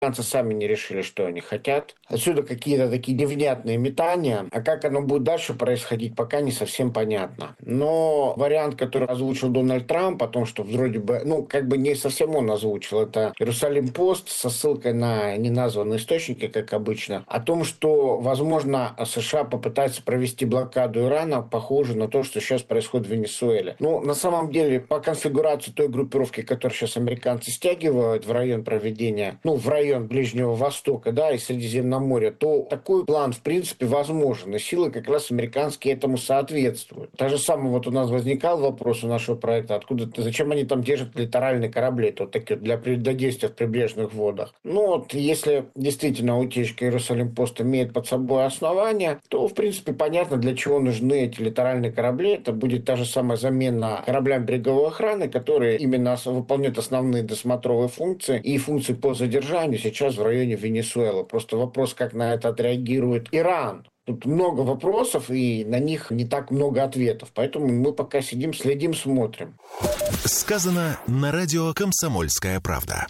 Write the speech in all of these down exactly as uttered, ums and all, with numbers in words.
американцы сами не решили, что они хотят. Отсюда какие-то такие невнятные метания. А как оно будет дальше происходить, пока не совсем понятно. Но вариант, который озвучил Дональд Трамп, о том, что вроде бы, ну, как бы не совсем он озвучил, это Иерусалим-Пост со ссылкой на неназванные источники, как обычно, о том, что, возможно, США попытаются провести блокаду Ирана, похоже на то, что сейчас происходит в Венесуэле. Ну, на самом деле, по конфигурации той группировки, которую сейчас американцы стягивают в район проведения, ну, в район Ближнего Востока, да, и Средиземного моря, то такой план, в принципе, возможен. И силы как раз американские этому соответствуют. Так же самое вот у нас возникал вопрос у нашего проекта, откуда, зачем они там держат литеральные корабли, это вот такие для действия в прибрежных водах. Ну вот, если действительно утечка Иерусалим-Пост имеет под собой основания, то, в принципе, понятно, для чего нужны эти литеральные корабли. Это будет та же самая замена кораблям береговой охраны, которые именно выполняют основные досмотровые функции и функции по задержанию сейчас в районе Венесуэлы. Просто вопрос, как на это отреагирует Иран. Тут много вопросов, и на них не так много ответов. Поэтому мы пока сидим, следим, смотрим. Сказано на радио «Комсомольская правда».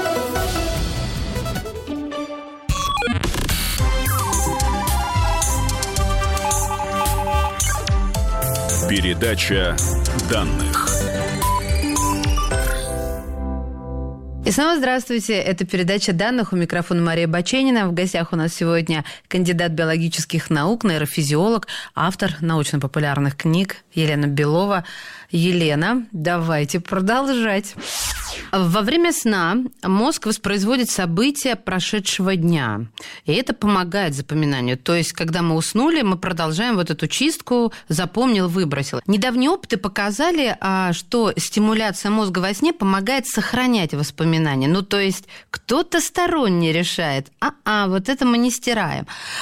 Передача данных. И снова здравствуйте. Это передача данных. У микрофона Мария Баченина. В гостях у нас сегодня кандидат биологических наук, нейрофизиолог, автор научно-популярных книг Елена Белова. Елена, давайте продолжать. Во время сна мозг воспроизводит события прошедшего дня, и это помогает запоминанию. То есть, когда мы уснули, мы продолжаем вот эту чистку «запомнил, выбросил». Недавние опыты показали, что стимуляция мозга во сне помогает сохранять воспоминания. Ну, то есть, кто-то сторонний решает, а-а, вот это мы не стираем.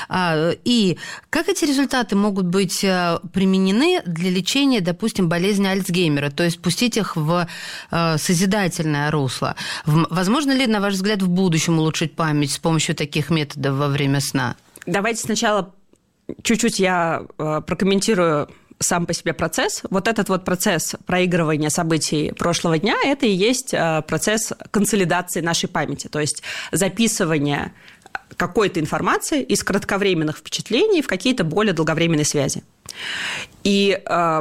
И как эти результаты могут быть применены для лечения, допустим, болезни Альцгеймера, то есть пустить их в созидательное русло. Возможно ли, на ваш взгляд, в будущем улучшить память с помощью таких методов во время сна? Давайте сначала чуть-чуть я прокомментирую сам по себе процесс. Вот этот вот процесс проигрывания событий прошлого дня, это и есть процесс консолидации нашей памяти, то есть записывание какой-то информации из кратковременных впечатлений в какие-то более долговременные связи. И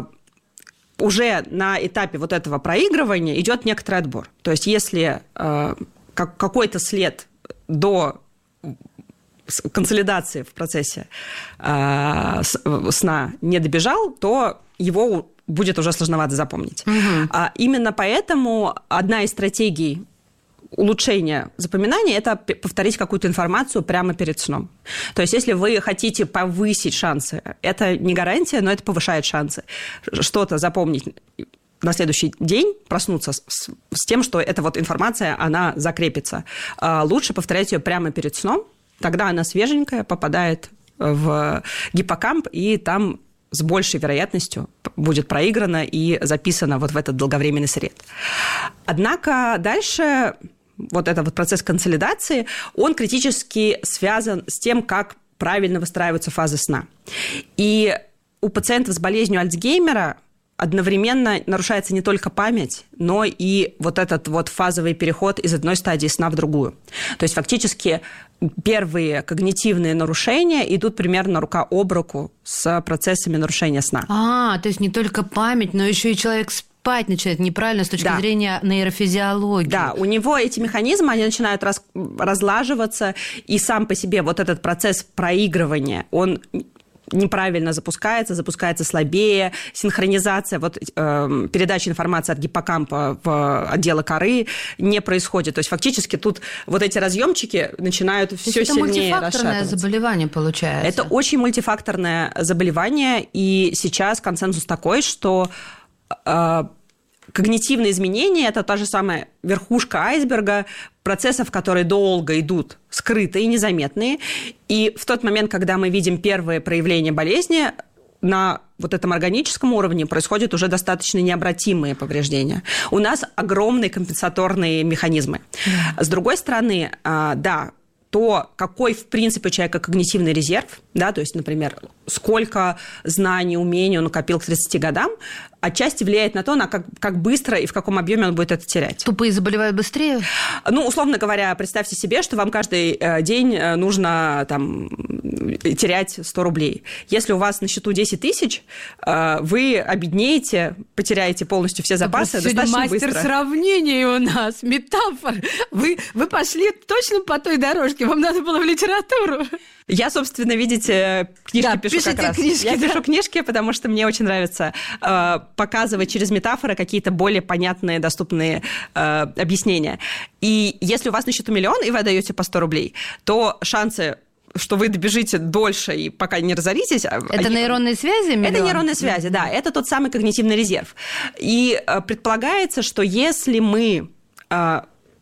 уже на этапе вот этого проигрывания идет некоторый отбор. То есть если э, как, какой-то след до консолидации в процессе э, сна не добежал, то его будет уже сложновато запомнить. Угу. А именно поэтому одна из стратегий улучшение запоминания – это повторить какую-то информацию прямо перед сном. То есть, если вы хотите повысить шансы, это не гарантия, но это повышает шансы. Что-то запомнить на следующий день, проснуться с, с тем, что эта вот информация, она закрепится. Лучше повторять ее прямо перед сном, тогда она свеженькая, попадает в гиппокамп, и там с большей вероятностью будет проиграно и записано вот в этот долговременный сред. Однако дальше вот этот вот процесс консолидации, он критически связан с тем, как правильно выстраиваются фазы сна. И у пациентов с болезнью Альцгеймера одновременно нарушается не только память, но и вот этот вот фазовый переход из одной стадии сна в другую. То есть фактически первые когнитивные нарушения идут примерно рука об руку с процессами нарушения сна. А, то есть не только память, но еще и человек спит. Спать начинает неправильно с точки да. зрения нейрофизиологии. Да, у него эти механизмы, они начинают раз, разлаживаться, и сам по себе вот этот процесс проигрывания, он неправильно запускается, запускается слабее, синхронизация, вот, э, передача информации от гиппокампа в отделы коры не происходит. То есть фактически тут вот эти разъемчики начинают все сильнее расшатываться. Это мультифакторное заболевание получается. Это очень мультифакторное заболевание, и сейчас консенсус такой, что когнитивные изменения – это та же самая верхушка айсберга процессов, которые долго идут, скрытые, незаметные. И в тот момент, когда мы видим первые проявления болезни, на вот этом органическом уровне происходят уже достаточно необратимые повреждения. У нас огромные компенсаторные механизмы. Да. С другой стороны, да, то, какой, в принципе, у человека когнитивный резерв, да, то есть, например, сколько знаний, умений он накопил к тридцати годам, отчасти влияет на то, на как, как быстро и в каком объеме он будет это терять. Тупые заболевают быстрее? Ну, условно говоря, представьте себе, что вам каждый день нужно там, терять сто рублей. Если у вас на счету десять тысяч, вы обеднеете, потеряете полностью все запасы достаточно мастер быстро. Мастер сравнений у нас, метафор. Вы, вы пошли точно по той дорожке, вам надо было в литературу. Я, собственно, видите, книжки да, пишу как раз. Книжки, Я да. пишу книжки, потому что мне очень нравится э, показывать через метафоры какие-то более понятные, доступные э, объяснения. И если у вас на счету миллион, и вы отдаете по сто рублей, то шансы, что вы добежите дольше и пока не разоритесь... Это нейронные связи? Миллион? Это нейронные связи, да. Это тот самый когнитивный резерв. И э, предполагается, что если мы... Э,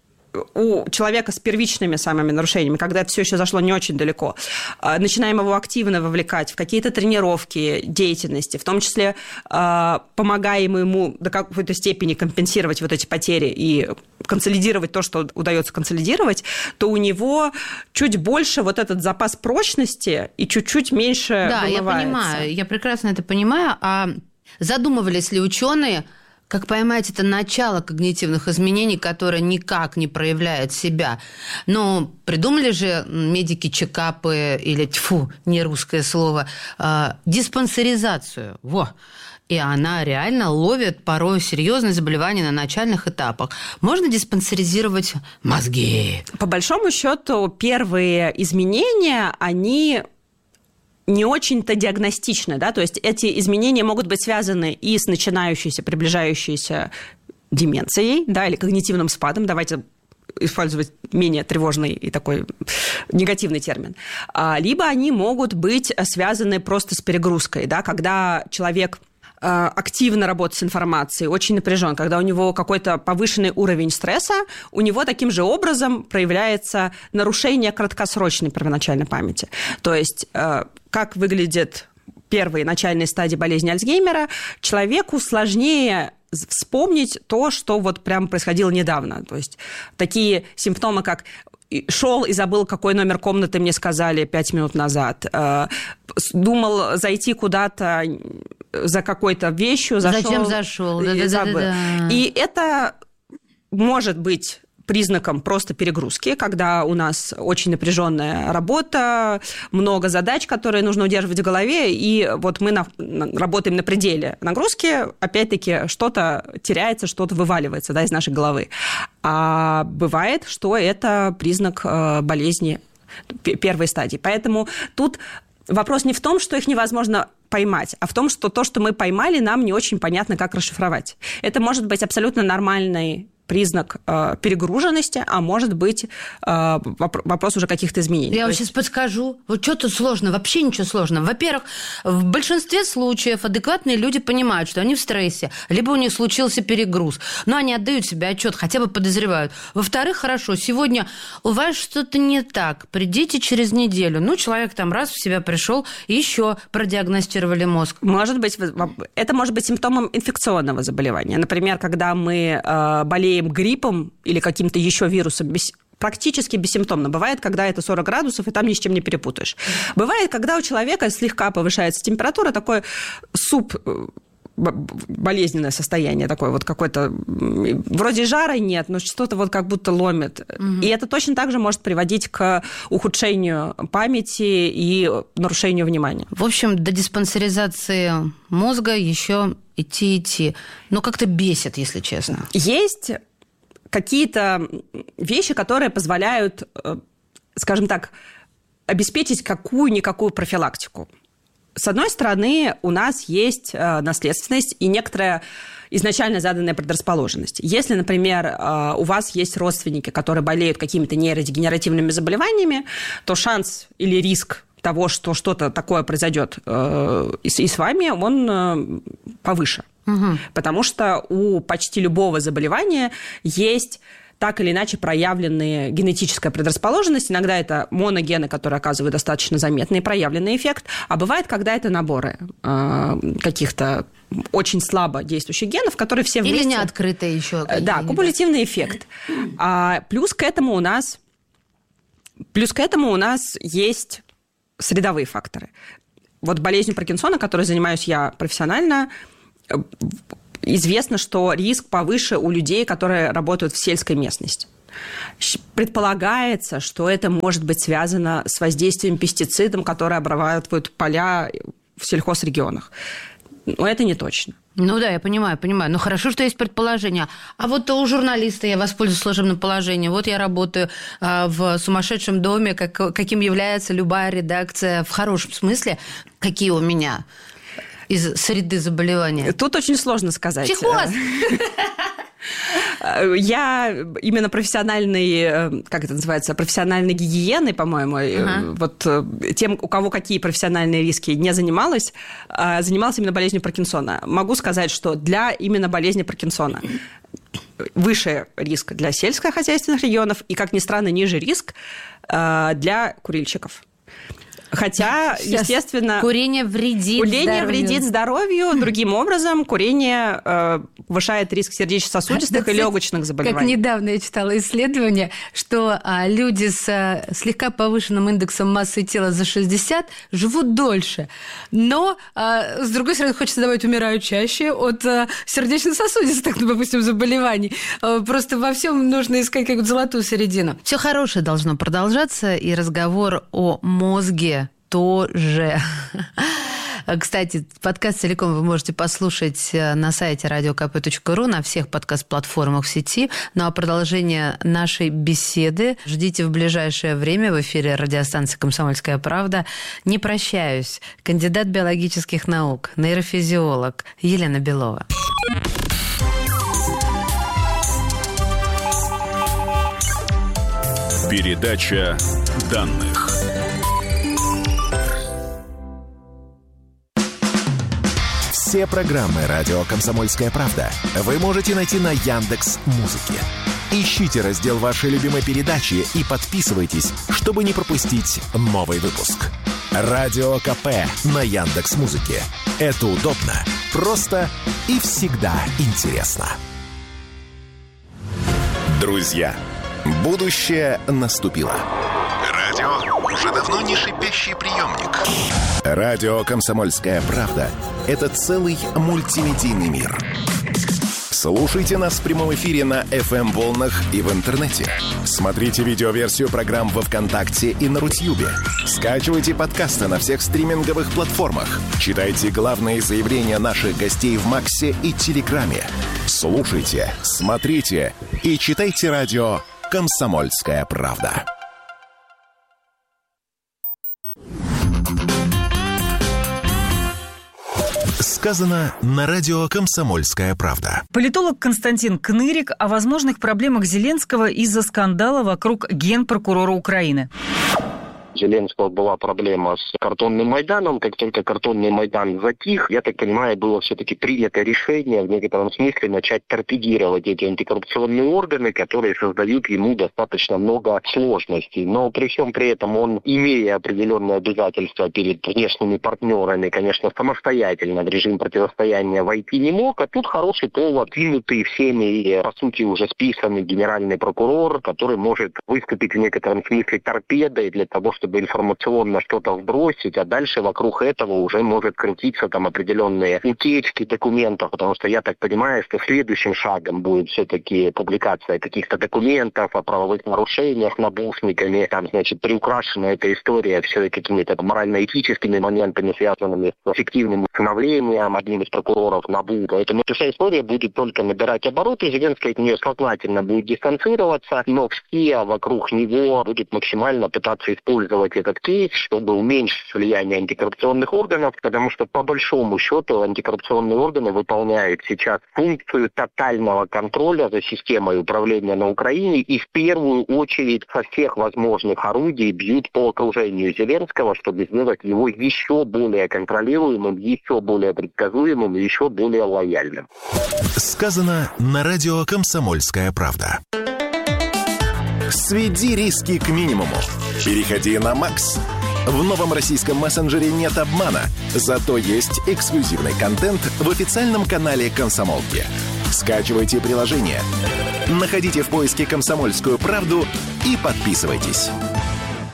у человека с первичными самыми нарушениями, когда это все еще зашло не очень далеко, начинаем его активно вовлекать в какие-то тренировки, деятельности, в том числе помогаем ему до какой-то степени компенсировать вот эти потери и консолидировать то, что удается консолидировать, то у него чуть больше вот этот запас прочности и чуть-чуть меньше да, вымывается. Я понимаю, я прекрасно это понимаю. А задумывались ли ученые, как поймать это начало когнитивных изменений, которое никак не проявляет себя? Но придумали же медики чекапы, или, тьфу, не русское слово, э, диспансеризацию. Во! И она реально ловит порой серьезные заболевания на начальных этапах. Можно диспансеризировать мозги? По большому счету, первые изменения, они... не очень-то диагностичны, да, то есть эти изменения могут быть связаны и с начинающейся, приближающейся деменцией, да, или когнитивным спадом, давайте использовать менее тревожный и такой негативный термин, либо они могут быть связаны просто с перегрузкой, да, когда человек активно работает с информацией, очень напряжен, когда у него какой-то повышенный уровень стресса, у него таким же образом проявляется нарушение краткосрочной первоначальной памяти. То есть как выглядят первые начальные стадии болезни Альцгеймера, человеку сложнее вспомнить то, что вот прям происходило недавно. То есть такие симптомы, как шел и забыл, какой номер комнаты мне сказали пять минут назад, думал зайти куда-то за какой-то вещью, зашел. Зачем зашел? И забыл. Да-да-да-да. И это может быть признаком просто перегрузки, когда у нас очень напряженная работа, много задач, которые нужно удерживать в голове, и вот мы на, работаем на пределе нагрузки, опять-таки что-то теряется, что-то вываливается, да, из нашей головы. А бывает, что это признак болезни первой стадии. Поэтому тут вопрос не в том, что их невозможно поймать, а в том, что то, что мы поймали, нам не очень понятно, как расшифровать. Это может быть абсолютно нормальный признак э, перегруженности, а может быть э, вопрос уже каких-то изменений. Я То сейчас есть... подскажу. Вот что тут сложно? Вообще ничего сложного. Во-первых, в большинстве случаев адекватные люди понимают, что они в стрессе, либо у них случился перегруз, но они отдают себе отчет, хотя бы подозревают. Во-вторых, хорошо, сегодня у вас что-то не так, придите через неделю. Ну, человек там раз в себя пришел, еще продиагностировали мозг. Может быть, это может быть симптомом инфекционного заболевания. Например, когда мы э, болеем гриппом или каким-то еще вирусом без, практически бессимптомно. Бывает, когда это сорок градусов, и там ни с чем не перепутаешь. Бывает, когда у человека слегка повышается температура, такой суп болезненное состояние такое, вот какое-то, вроде жара нет, но что-то вот как будто ломит. Угу. И это точно так же может приводить к ухудшению памяти и нарушению внимания. В общем, до диспансеризации мозга еще идти-идти. Но как-то бесит, если честно. Есть какие-то вещи, которые позволяют, скажем так, обеспечить какую-никакую профилактику. С одной стороны, у нас есть наследственность и некоторая изначально заданная предрасположенность. Если, например, у вас есть родственники, которые болеют какими-то нейродегенеративными заболеваниями, то шанс или риск того, что что-то такое произойдет и с вами, он повыше. Угу. Потому что у почти любого заболевания есть так или иначе проявленная генетическая предрасположенность. Иногда это моногены, которые оказывают достаточно заметный проявленный эффект, а бывает, когда это наборы э, каких-то очень слабо действующих генов, которые все вместе... Или не открытые еще. Да, кумулятивный эффект. А плюс к этому у нас Плюс к этому у нас есть средовые факторы. Вот болезнью Паркинсона, которой занимаюсь я профессионально, известно, что риск повыше у людей, которые работают в сельской местности. Предполагается, что это может быть связано с воздействием пестицидов, которые обрабатывают поля в сельхозрегионах. Но это не точно. Ну да, я понимаю, понимаю. Но хорошо, что есть предположение. А вот у журналиста я воспользуюсь служебным положением. Вот я работаю а, в сумасшедшем доме, как, каким является любая редакция в хорошем смысле. Какие у меня из среды заболевания? Тут очень сложно сказать. Психоз! Я именно профессиональной, как это называется, профессиональной гигиеной, по-моему, ага. вот тем, у кого какие профессиональные риски, не занималась, занималась именно болезнью Паркинсона. Могу сказать, что для именно болезни Паркинсона выше риск для сельскохозяйственных регионов и, как ни странно, ниже риск для курильщиков. Хотя, сейчас естественно... Курение вредит курение здоровью. вредит здоровью. Другим образом, курение э, повышает риск сердечно-сосудистых и легочных заболеваний. Как недавно я читала исследование, что а, люди с а, слегка повышенным индексом массы тела за шестьдесят живут дольше. Но, а, с другой стороны, хочется добавить, умирают чаще от а, сердечно-сосудистых, допустим, заболеваний. А, просто во всем нужно искать какую-то золотую середину. Все хорошее должно продолжаться, и разговор о мозге тоже. Кстати, подкаст целиком вы можете послушать на сайте радио ка пэ точка ру, на всех подкаст-платформах в сети. Ну а продолжение нашей беседы ждите в ближайшее время в эфире радиостанции «Комсомольская правда». Не прощаюсь. Кандидат биологических наук, нейрофизиолог Елена Белова. Передача данных. Все программы «Радио Комсомольская правда» вы можете найти на Яндекс.Музыке. Ищите раздел вашей любимой передачи и подписывайтесь, чтобы не пропустить новый выпуск. Радио КП на Яндекс.Музыке. Это удобно, просто и всегда интересно. Друзья, будущее наступило. Радио уже давно не шипящий приемник. Радио «Комсомольская правда» — это целый мультимедийный мир. Слушайте нас в прямом эфире на эф эм-волнах и в интернете. Смотрите видеоверсию программ во ВКонтакте и на Рутьюбе. Скачивайте подкасты на всех стриминговых платформах. Читайте главные заявления наших гостей в Максе и Телеграме. Слушайте, смотрите и читайте радио «Комсомольская правда». Сказано на радио «Комсомольская правда». Политолог Константин Кнырик о возможных проблемах Зеленского из-за скандала вокруг генпрокурора Украины. Зеленского была проблема с картонным Майданом. Как только картонный Майдан затих, я так понимаю, было все-таки принято решение в некотором смысле начать торпедировать эти антикоррупционные органы, которые создают ему достаточно много сложностей. Но при всем при этом он, имея определенные обязательства перед внешними партнерами, конечно, самостоятельно в режим противостояния войти не мог. А тут хороший повод, двинутый всеми и, по сути, уже списанный генеральный прокурор, который может выступить в некотором смысле торпедой для того, чтобы чтобы информационно что-то вбросить, а дальше вокруг этого уже может крутиться там определенные утечки документов, потому что я так понимаю, что следующим шагом будет все-таки публикация каких-то документов о правовых нарушениях набушниками, там, значит, приукрашена эта история все какими-то морально-этическими моментами, связанными с эффективным установлением одним из прокуроров НАБУ. Поэтому эта вся история будет только набирать обороты, Зеленский от нее сознательно будет дистанцироваться, но все вокруг него будут максимально пытаться использовать этот кейс, чтобы уменьшить влияние антикоррупционных органов, потому что по большому счету антикоррупционные органы выполняют сейчас функцию тотального контроля за системой управления на Украине и в первую очередь со всех возможных орудий бьют по окружению Зеленского, чтобы сделать его еще более контролируемым, еще более предсказуемым и еще более лояльным. Сказано на радио «Комсомольская правда». Сведи риски к минимуму. Переходи на Макс. В новом российском мессенджере нет обмана, зато есть эксклюзивный контент в официальном канале «Комсомолки». Скачивайте приложение, находите в поиске «Комсомольскую правду» и подписывайтесь.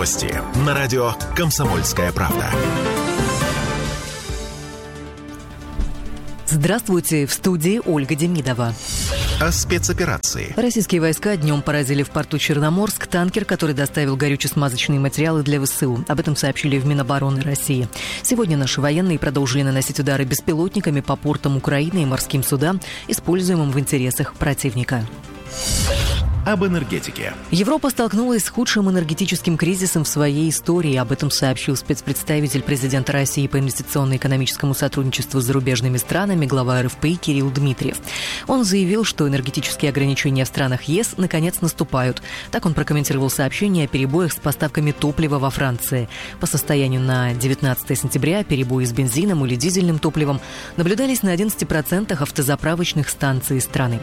Новости на радио «Комсомольская правда». Здравствуйте, в студии Ольга Демидова. О спецоперации. Российские войска днем поразили в порту Черноморск танкер, который доставил горюче-смазочные материалы для ВСУ. Об этом сообщили в Минобороны России. Сегодня наши военные продолжили наносить удары беспилотниками по портам Украины и морским судам, используемым в интересах противника. Об энергетике. Европа столкнулась с худшим энергетическим кризисом в своей истории. Об этом сообщил спецпредставитель президента России по инвестиционно-экономическому сотрудничеству с зарубежными странами, глава эр эф пэ и Кирилл Дмитриев. Он заявил, что энергетические ограничения в странах ЕС наконец наступают. Так он прокомментировал сообщение о перебоях с поставками топлива во Франции. По состоянию на девятнадцатое сентября перебои с бензином или дизельным топливом наблюдались на одиннадцати процентах автозаправочных станций страны.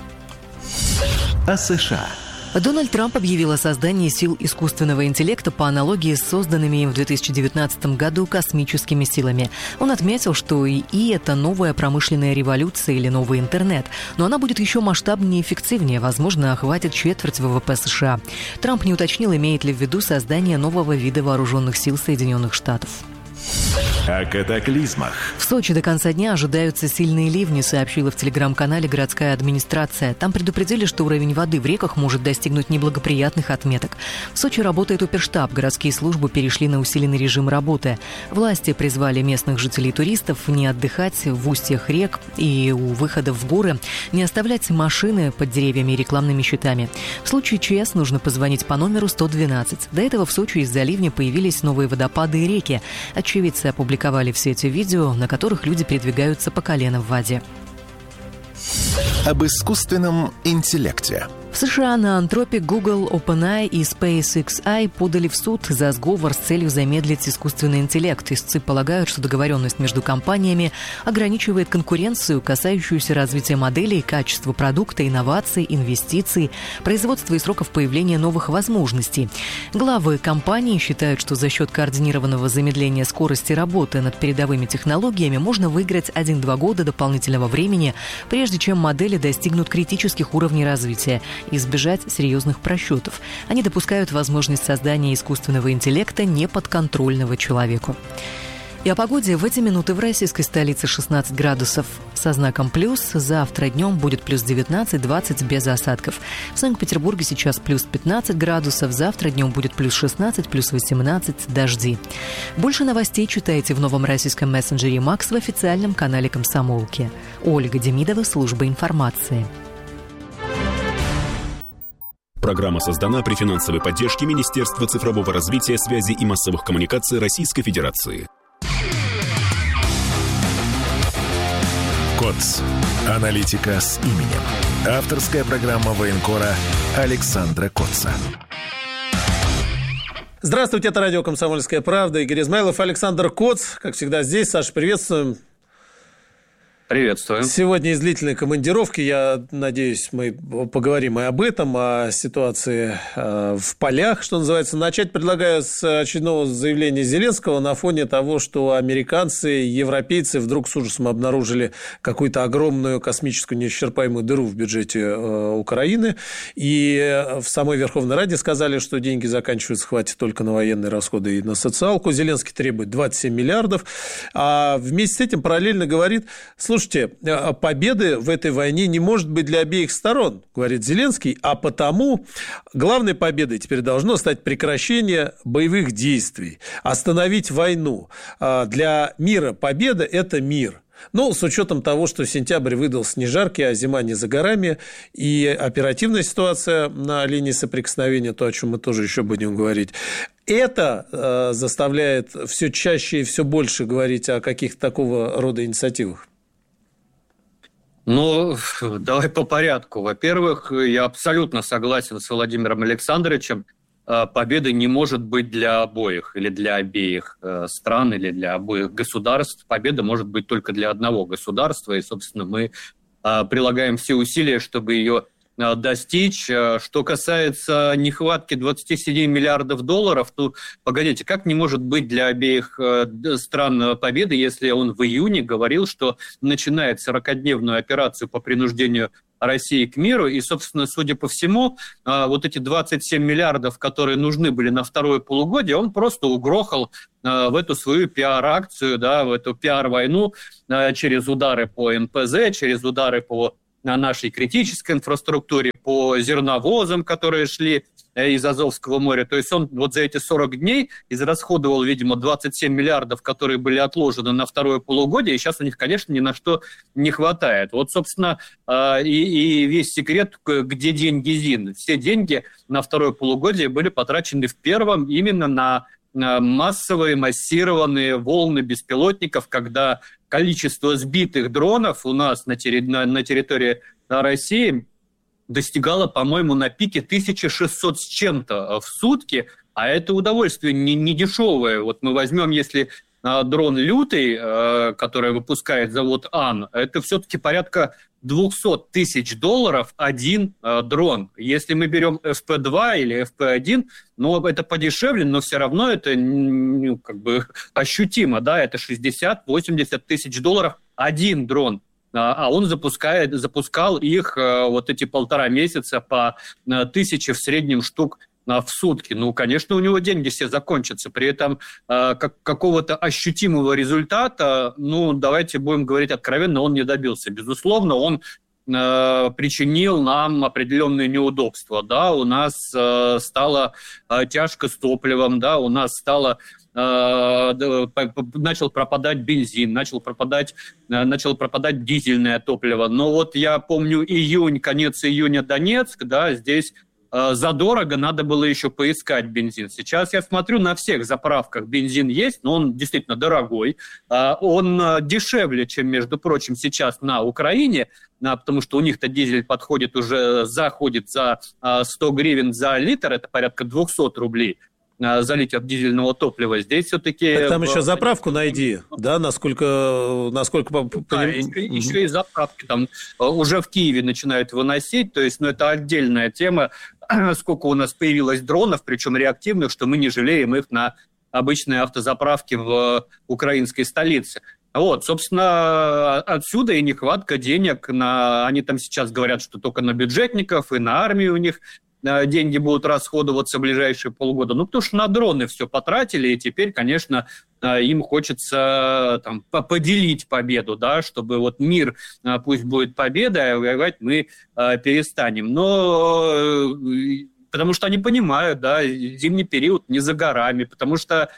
О США. Дональд Трамп объявил о создании сил искусственного интеллекта по аналогии с созданными им в две тысячи девятнадцатом году космическими силами. Он отметил, что ИИ – это новая промышленная революция или новый интернет, но она будет еще масштабнее и эффективнее, возможно, охватит четверть вэ вэ пэ США. Трамп не уточнил, имеет ли в виду создание нового вида вооруженных сил Соединенных Штатов. О катаклизмах. В Сочи до конца дня ожидаются сильные ливни, сообщила в телеграм-канале городская администрация. Там предупредили, что уровень воды в реках может достигнуть неблагоприятных отметок. В Сочи работает оперштаб, городские службы перешли на усиленный режим работы. Власти призвали местных жителей и туристов не отдыхать в устьях рек и у выходов в горы, не оставлять машины под деревьями и рекламными щитами. В случае ЧС нужно позвонить по номеру сто двенадцать. До этого в Сочи из-за ливня появились новые водопады и реки. Очевидцы опубликовали в сети видео, на которых люди передвигаются по колено в воде. Об искусственном интеллекте. В США на Anthropic, Google, OpenAI и SpaceXI подали в суд за сговор с целью замедлить искусственный интеллект. Истцы полагают, что договоренность между компаниями ограничивает конкуренцию, касающуюся развития моделей, качества продукта, инноваций, инвестиций, производства и сроков появления новых возможностей. Главы компаний считают, что за счет координированного замедления скорости работы над передовыми технологиями можно выиграть один-два года дополнительного времени, прежде чем модели достигнут критических уровней развития, и избежать серьезных просчетов. Они допускают возможность создания искусственного интеллекта, неподконтрольного человеку. И о погоде. В эти минуты в российской столице шестнадцать градусов со знаком плюс. Завтра днем будет плюс девятнадцать-двадцать без осадков. В Санкт-Петербурге сейчас плюс пятнадцать градусов. Завтра днем будет плюс шестнадцать, плюс восемнадцать, дожди. Больше новостей читайте в новом российском мессенджере Макс в официальном канале «Комсомолки». Ольга Демидова, служба информации. Программа создана при финансовой поддержке Министерства цифрового развития, связи и массовых коммуникаций Российской Федерации. КОЦ. Аналитика с именем. Авторская программа военкора Александра Котца. Здравствуйте, это радио «Комсомольская правда». Игорь Измайлов, Александр Коц. Как всегда здесь. Саша, приветствуем. Приветствую. Сегодня из длительной командировки, я надеюсь, мы поговорим и об этом, о ситуации в полях, что называется. Начать предлагаю с очередного заявления Зеленского на фоне того, что американцы, европейцы вдруг с ужасом обнаружили какую-то огромную космическую неисчерпаемую дыру в бюджете Украины. И в самой Верховной Раде сказали, что деньги заканчиваются, хватит только на военные расходы и на социалку. Зеленский требует двадцать семь миллиардов. А вместе с этим параллельно говорит: слушайте, победы в этой войне не может быть для обеих сторон, говорит Зеленский, а потому главной победой теперь должно стать прекращение боевых действий, остановить войну. Для мира победа – это мир. Ну, с учетом того, что сентябрь выдался не жаркий, а зима не за горами, и оперативная ситуация на линии соприкосновения, то, о чем мы тоже еще будем говорить, это э, заставляет все чаще и все больше говорить о каких-то такого рода инициативах. Ну, давай по порядку. Во-первых, я абсолютно согласен с Владимиром Александровичем. Победы не может быть для обоих, или для обеих стран, или для обоих государств. Победа может быть только для одного государства, и, собственно, мы прилагаем все усилия, чтобы ее достичь. Что касается нехватки двадцати семи миллиардов долларов, то, погодите, как не может быть для обеих стран победы, если он в июне говорил, что начинает сорокадневную операцию по принуждению России к миру. И, собственно, судя по всему, вот эти двадцать семь миллиардов, которые нужны были на второе полугодие, он просто угрохал в эту свою пиар-акцию, да, в эту пиар-войну через удары по эн пэ зэ, через удары по нашей критической инфраструктуре, по зерновозам, которые шли из Азовского моря. То есть он вот за эти сорок дней израсходовал, видимо, двадцать семь миллиардов, которые были отложены на второе полугодие, и сейчас у них, конечно, ни на что не хватает. Вот, собственно, и, и весь секрет, где деньги ЗИН. Все деньги на второе полугодие были потрачены в первом именно на массовые, массированные волны беспилотников, когда количество сбитых дронов у нас на, терри... на, на территории России достигало, по-моему, на пике тысяча шестьсот с чем-то в сутки, а это удовольствие не, не дешевое. Вот мы возьмем, если а, дрон «Лютый», а, который выпускает завод «Ан», это все-таки порядка двести тысяч долларов один а, дрон. Если мы берем эф пи два или эф пи один, ну, это подешевле, но все равно это ну, как бы ощутимо, да, это шестьдесят-восемьдесят тысяч долларов один дрон. А он запускает, запускал их вот эти полтора месяца по тысяче в среднем штук в сутки. Ну, конечно, у него деньги все закончатся. При этом как, какого-то ощутимого результата, ну, давайте будем говорить откровенно, он не добился. Безусловно, он причинил нам определенные неудобства. Да, у нас стало тяжко с топливом, да, у нас стало... начал пропадать бензин, начал пропадать, начал пропадать дизельное топливо. Но вот я помню июнь, конец июня Донецк, да, здесь задорого надо было еще поискать бензин. Сейчас я смотрю, на всех заправках бензин есть, но он действительно дорогой. Он дешевле, чем, между прочим, сейчас на Украине, потому что у них-то дизель подходит уже, заходит за сто гривен за литр, это порядка двести рублей за литр дизельного топлива. Здесь все-таки... Так там еще заправку найди, да, насколько... насколько... Да, еще, еще и заправки там уже в Киеве начинают выносить, то есть, ну, это отдельная тема, сколько у нас появилось дронов, причем реактивных, что мы не жалеем их на обычные автозаправки в украинской столице. Вот, собственно, отсюда и нехватка денег на... Они там сейчас говорят, что только на бюджетников и на армию у них деньги будут расходоваться в ближайшие полгода. Ну, потому что на дроны все потратили, и теперь, конечно, им хочется там, поделить победу, да, чтобы вот мир, пусть будет победа, а воевать мы перестанем. Но потому что они понимают, да, зимний период не за горами, потому что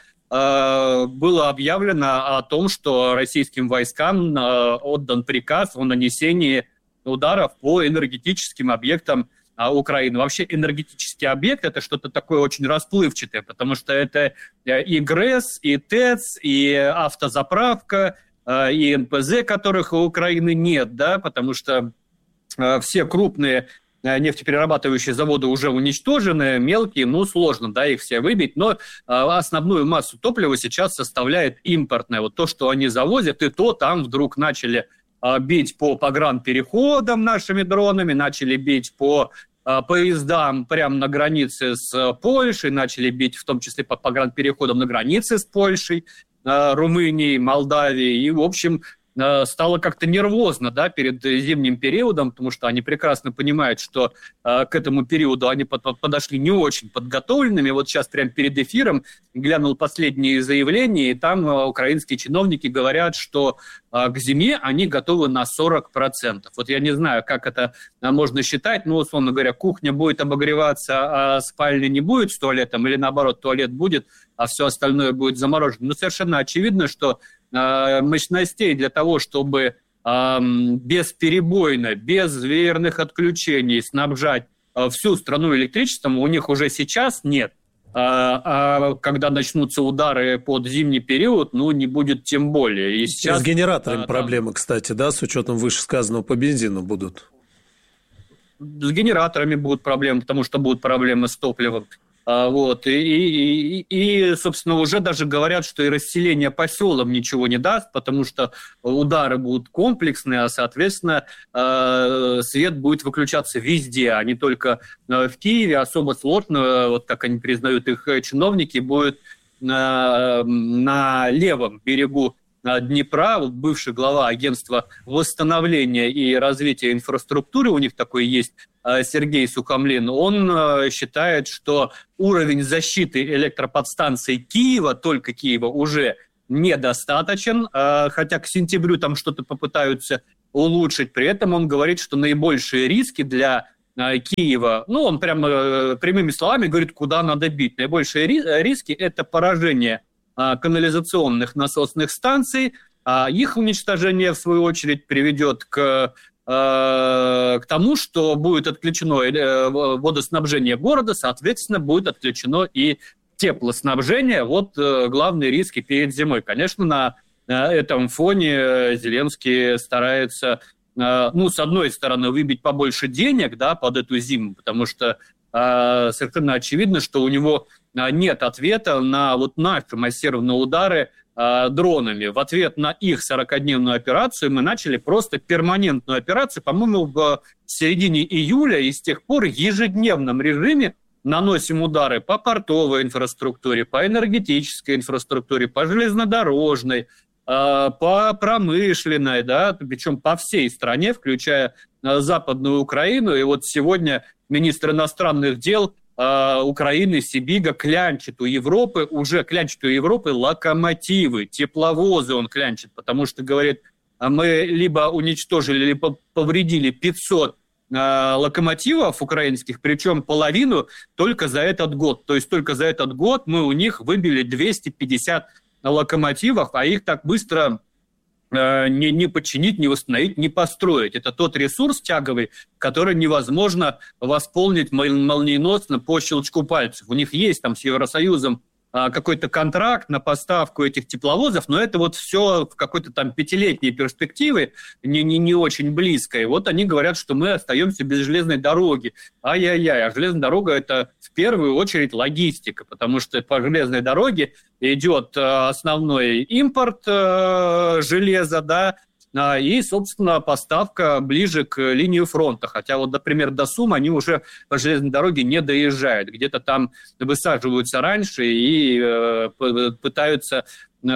было объявлено о том, что российским войскам отдан приказ о нанесении ударов по энергетическим объектам Украины. Вообще энергетический объект – это что-то такое очень расплывчатое, потому что это и ГРЭС, и ТЭЦ, и автозаправка, и эн пэ зэ, которых у Украины нет, да, потому что все крупные нефтеперерабатывающие заводы уже уничтожены, мелкие, ну, сложно, да, их все выбить, но основную массу топлива сейчас составляет импортное. Вот то, что они завозят, и то там вдруг начали бить по погранпереходам нашими дронами, начали бить по поездам прямо на границе с Польшей, начали бить в том числе по погранпереходам на границе с Польшей, Румынией, Молдавией. И, в общем, стало как-то нервозно, да, перед зимним периодом, потому что они прекрасно понимают, что э, к этому периоду они под, подошли не очень подготовленными. Вот сейчас прямо перед эфиром глянул последние заявления, и там э, украинские чиновники говорят, что э, к зиме они готовы на сорок процентов. Вот я не знаю, как это э, можно считать, но, условно говоря, кухня будет обогреваться, а спальня не будет с туалетом, или наоборот, туалет будет, а все остальное будет заморожено. Но совершенно очевидно, что мощностей для того, чтобы э, бесперебойно, без веерных отключений снабжать э, всю страну электричеством, у них уже сейчас нет. А, а когда начнутся удары под зимний период, ну, не будет тем более. И сейчас, с генераторами а, проблемы, кстати, да, с учетом вышесказанного по бензину будут? С генераторами будут проблемы, потому что будут проблемы с топливом. Вот. И, и, и, собственно, уже даже говорят, что и расселение по селам ничего не даст, потому что удары будут комплексные, а, соответственно, свет будет выключаться везде, а не только в Киеве. Особо сложно, вот как они признают их чиновники, будет на, на левом берегу Днепра, бывший глава агентства восстановления и развития инфраструктуры, у них такой есть Сергей Сухомлин, он считает, что уровень защиты электроподстанций Киева, только Киева, уже недостаточен, хотя к сентябрю там что-то попытаются улучшить. При этом он говорит, что наибольшие риски для Киева, ну, он прямо прямыми словами говорит, куда надо бить. Наибольшие риски – это поражение канализационных насосных станций, а их уничтожение, в свою очередь, приведет к, к тому, что будет отключено водоснабжение города, соответственно, будет отключено и теплоснабжение. Вот главные риски перед зимой. Конечно, на этом фоне Зеленский старается, ну, с одной стороны, выбить побольше денег, да, под эту зиму, потому что э, совершенно очевидно, что у него нет ответа на вот наши массированные удары э, дронами. В ответ на их сорокадневную операцию мы начали просто перманентную операцию, по-моему, в середине июля, и с тех пор в ежедневном режиме наносим удары по портовой инфраструктуре, по энергетической инфраструктуре, по железнодорожной, по промышленной, да, причем по всей стране, включая Западную Украину. И вот сегодня министр иностранных дел Украины Сибига клянчит у Европы, уже клянчит у Европы локомотивы, тепловозы он клянчит, потому что, говорит, мы либо уничтожили, либо повредили пятьсот локомотивов украинских, причем половину только за этот год. То есть только за этот год мы у них выбили двести пятьдесят локомотивов, а их так быстро э, не, не починить, не восстановить, не построить. Это тот ресурс тяговый, который невозможно восполнить молниеносно по щелчку пальцев. У них есть там с Евросоюзом э, какой-то контракт на поставку этих тепловозов, но это вот все в какой-то там пятилетней перспективе, не, не, не очень близкой. Вот они говорят, что мы остаемся без железной дороги. Ай-яй-яй, а железная дорога – это в первую очередь логистика, потому что по железной дороге идет основной импорт железа, да, и, собственно, поставка ближе к линии фронта. Хотя вот, например, до Сум они уже по железной дороге не доезжают. Где-то там высаживаются раньше и пытаются все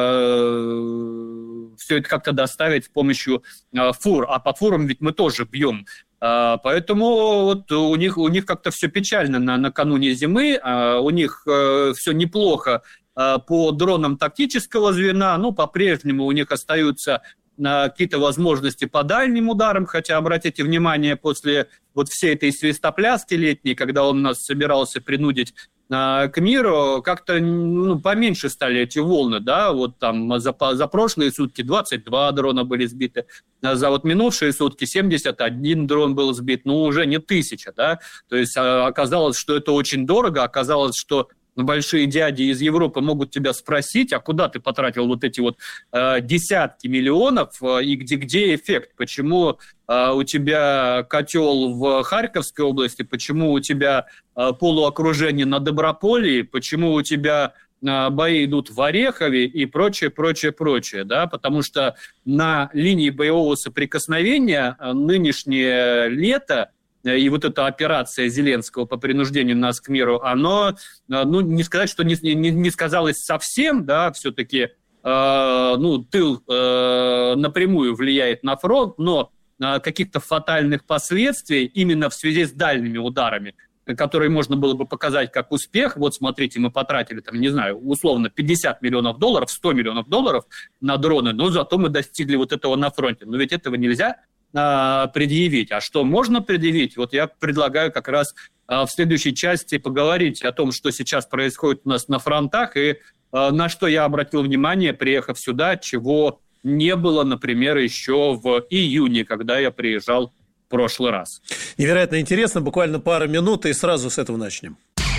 это как-то доставить с помощью фур. А по фурам ведь мы тоже бьем. Поэтому вот у них, у них как-то все печально на, накануне зимы. У них все неплохо по дронам тактического звена, ну, по-прежнему у них остаются какие-то возможности по дальним ударам, хотя, обратите внимание, после вот всей этой свистопляски летней, когда он нас собирался принудить к миру, как-то ну, поменьше стали эти волны, да, вот там за, за прошлые сутки двадцать два дрона были сбиты, за вот минувшие сутки семьдесят один дрон был сбит, ну, уже не тысяча, да, то есть оказалось, что это очень дорого, оказалось, что большие дяди из Европы могут тебя спросить, а куда ты потратил вот эти вот э, десятки миллионов, э, и где, где эффект? Почему э, у тебя котел в Харьковской области, почему у тебя э, полуокружение на Доброполе, почему у тебя э, бои идут в Орехове и прочее, прочее, прочее, да? Потому что на линии боевого соприкосновения э, нынешнее лето и вот эта операция Зеленского по принуждению нас к миру, оно, ну, не сказать, что не, не, не сказалось совсем, да, все-таки, э, ну, тыл э, напрямую влияет на фронт, но э, каких-то фатальных последствий именно в связи с дальними ударами, которые можно было бы показать как успех, вот смотрите, мы потратили, там, не знаю, условно пятьдесят миллионов долларов, сто миллионов долларов на дроны, но зато мы достигли вот этого на фронте. Но ведь этого нельзя предъявить. А что можно предъявить? Вот я предлагаю как раз в следующей части поговорить о том, что сейчас происходит у нас на фронтах и на что я обратил внимание, приехав сюда, чего не было, например, еще в июне, когда я приезжал в прошлый раз. Невероятно интересно. Буквально пару минут, и сразу с этого начнем.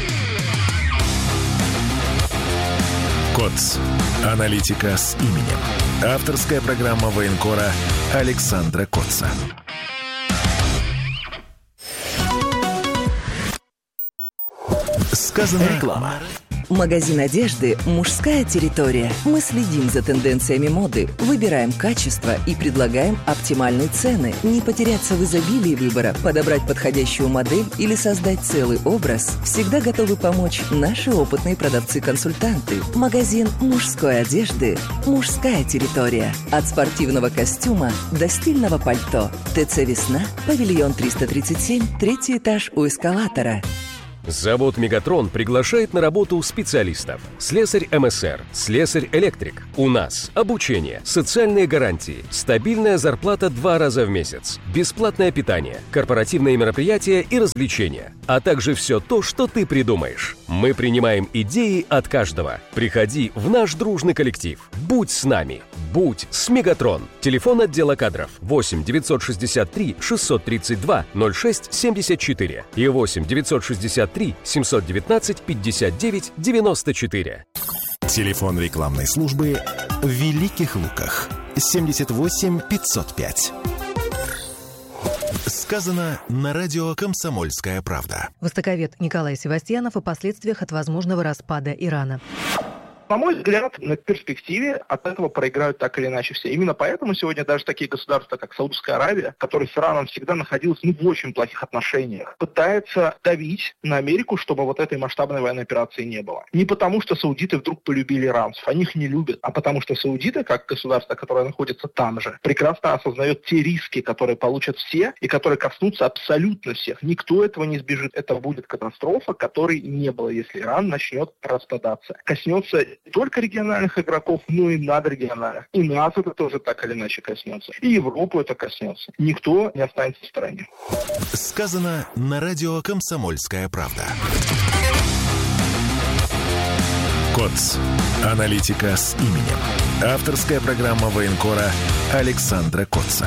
КОЦ. Аналитика с именем. Авторская программа военкора Александра Коца. Сказано реклама. Магазин одежды «Мужская территория». Мы следим за тенденциями моды, выбираем качество и предлагаем оптимальные цены. Не потеряться в изобилии выбора, подобрать подходящую модель или создать целый образ всегда готовы помочь наши опытные продавцы-консультанты. Магазин мужской одежды «Мужская территория». От спортивного костюма до стильного пальто. ТЦ «Весна», павильон триста тридцать семь, третий этаж у эскалатора. Завод «Мегатрон» приглашает на работу специалистов. Слесарь МСР, слесарь-электрик. У нас обучение, социальные гарантии, стабильная зарплата два раза в месяц, бесплатное питание, корпоративные мероприятия и развлечения, а также все то, что ты придумаешь. Мы принимаем идеи от каждого. Приходи в наш дружный коллектив. Будь с нами. Будь с «Мегатрон». Телефон отдела кадров восемь девятьсот шестьдесят три шестьсот тридцать два ноль шесть семьдесят четыре и восемь девятьсот шестьдесят три семьсот девятнадцать пятьдесят девять девяносто четыре. Телефон рекламной службы в Великих Луках семьдесят восемь пятьсот пять. Сказано на радио «Комсомольская правда». Востоковед Николай Севастьянов о последствиях от возможного распада Ирана. На мой взгляд, на перспективе от этого проиграют так или иначе все. Именно поэтому сегодня даже такие государства, как Саудовская Аравия, которая с Ираном всегда находилась ну, в очень плохих отношениях, пытается давить на Америку, чтобы вот этой масштабной военной операции не было. Не потому, что саудиты вдруг полюбили иранцев, они их не любят, а потому что саудиты, как государство, которое находится там же, прекрасно осознает те риски, которые получат все и которые коснутся абсолютно всех. Никто этого не избежит. Это будет катастрофа, которой не было, если Иран начнет распадаться. Коснется не только региональных игроков, но и надрегиональных. И нас это тоже так или иначе коснется. И Европу это коснется. Никто не останется в стороне. Сказано на радио «Комсомольская правда». КОЦ. Аналитика с именем. Авторская программа военкора Александра Коца.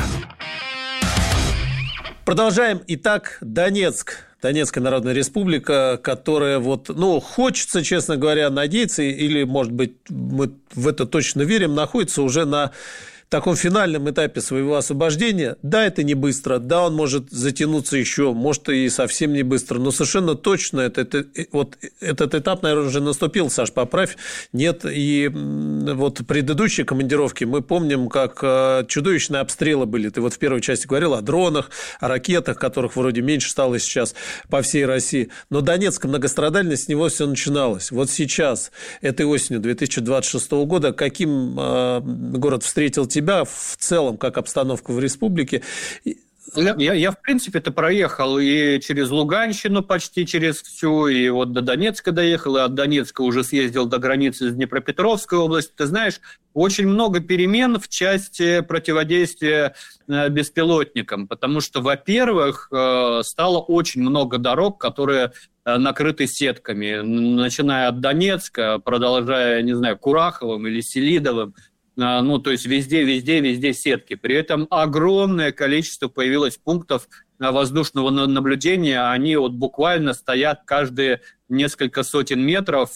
Продолжаем. Итак, Донецк. Донецкая Народная Республика, которая вот, ну, хочется, честно говоря, надеяться, или, может быть, мы в это точно верим, находится уже на таком финальном этапе своего освобождения. Да, это не быстро, да, он может затянуться еще, может, и совсем не быстро, но совершенно точно это, это, вот этот этап, наверное, уже наступил, Саш, поправь, нет, и вот предыдущие командировки мы помним, как чудовищные обстрелы были. Ты вот в первой части говорил о дронах, о ракетах, которых вроде меньше стало сейчас по всей России, но Донецк, многострадальный, с него все начиналось. Вот сейчас, этой осенью две тысячи двадцать шестого года, каким э, город встретил тебя в целом, как обстановка в республике? Я, я, я в принципе-то проехал и через Луганщину почти через всю, и вот до Донецка доехал, и от Донецка уже съездил до границы с Днепропетровской областью. Ты знаешь, очень много перемен в части противодействия беспилотникам, потому что, во-первых, стало очень много дорог, которые накрыты сетками, начиная от Донецка, продолжая, не знаю, Кураховым или Селидовым. Ну, то есть везде, везде, везде сетки. При этом огромное количество появилось пунктов воздушного наблюдения. Они вот буквально стоят каждые несколько сотен метров,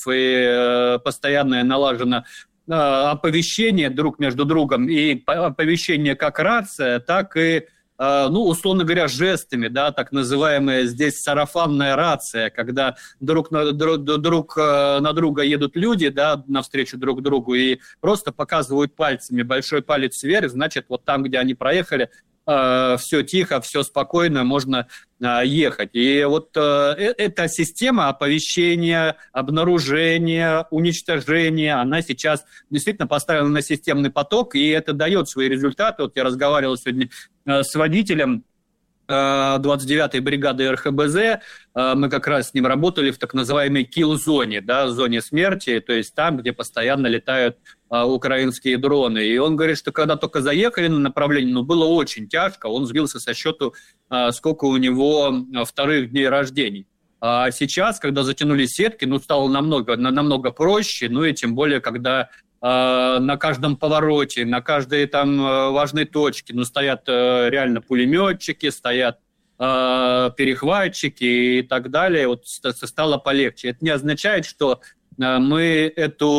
и постоянно налажено оповещение друг между другом. И оповещение как рация, так и, ну, условно говоря, жестами, да, так называемая здесь сарафанная рация, когда друг на, друг, друг на друга едут люди, да, навстречу друг другу, и просто показывают пальцами, большой палец вверх, значит, вот там, где они проехали, э, все тихо, все спокойно, можно э, ехать. И вот э, эта система оповещения, обнаружения, уничтожения, она сейчас действительно поставлена на системный поток, и это дает свои результаты. Вот я разговаривал сегодня с водителем двадцать девятой бригады эр ха бэ зэ, мы как раз с ним работали в так называемой килл-зоне, да, зоне смерти, то есть там, где постоянно летают украинские дроны. И он говорит, что когда только заехали на направление, ну, было очень тяжко, он сбился со счету, сколько у него вторых дней рождений. А сейчас, когда затянулись сетки, ну, стало намного, намного проще, ну, и тем более, когда на каждом повороте, на каждой там важной точке, ну, стоят реально пулеметчики, стоят перехватчики и так далее, вот стало полегче. Это не означает, что мы эту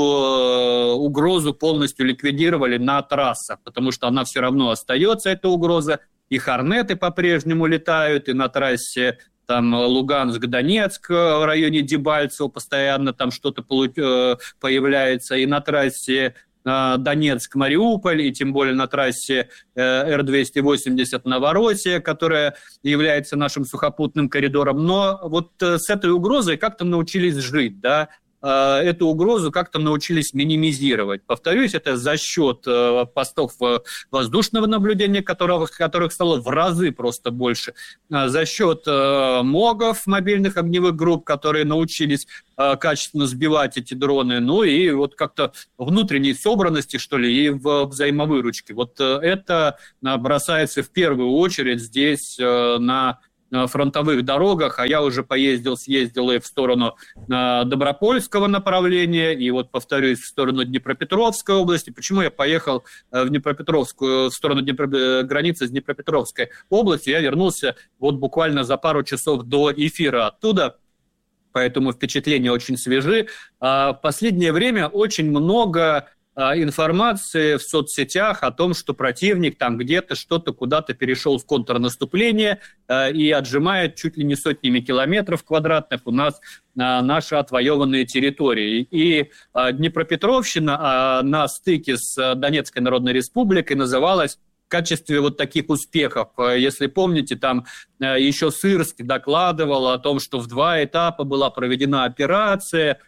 угрозу полностью ликвидировали на трассах, потому что она все равно остается, эта угроза, и хорнеты по-прежнему летают, и на трассе там Луганск, Донецк в районе Дебальцево постоянно там что-то появляется, и на трассе Донецк-Мариуполь, и тем более на трассе Эр двести восемьдесят Новороссия, которая является нашим сухопутным коридором. Но вот с этой угрозой как-то научились жить, да, эту угрозу как-то научились минимизировать. Повторюсь, это за счет постов воздушного наблюдения, которых, которых стало в разы просто больше, за счет МОГов, мобильных огневых групп, которые научились качественно сбивать эти дроны, ну и вот как-то внутренней собранности, что ли, и в взаимовыручке. Вот это бросается в первую очередь здесь на фронтовых дорогах, а я уже поездил, съездил и в сторону э, Добропольского направления, и вот, повторюсь, в сторону Днепропетровской области. Почему я поехал э, в Днепропетровскую, в сторону Днепро... границы с Днепропетровской областью? Я вернулся вот буквально за пару часов до эфира оттуда, поэтому впечатления очень свежи. А в последнее время очень много информации в соцсетях о том, что противник там где-то что-то куда-то перешел в контрнаступление э, и отжимает чуть ли не сотнями километров квадратных у нас э, наши отвоеванные территории. И э, Днепропетровщина э, на стыке с Донецкой Народной Республикой называлась в качестве вот таких успехов. Если помните, там э, еще Сырский докладывал о том, что в два этапа была проведена операция,